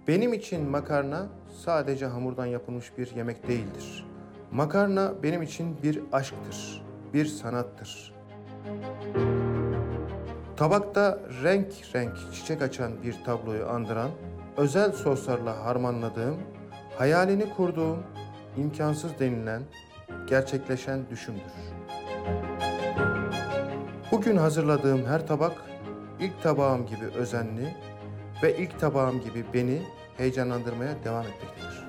Benim için makarna sadece hamurdan yapılmış bir yemek değildir. Makarna benim için bir aşktır, bir sanattır. Tabakta renk renk çiçek açan bir tabloyu andıran, özel soslarla harmanladığım, hayalini kurduğum, imkansız denilen, gerçekleşen düşümdür. Bugün hazırladığım her tabak, ilk tabağım gibi özenli ve ilk tabağım gibi beni heyecanlandırmaya devam etmektedir.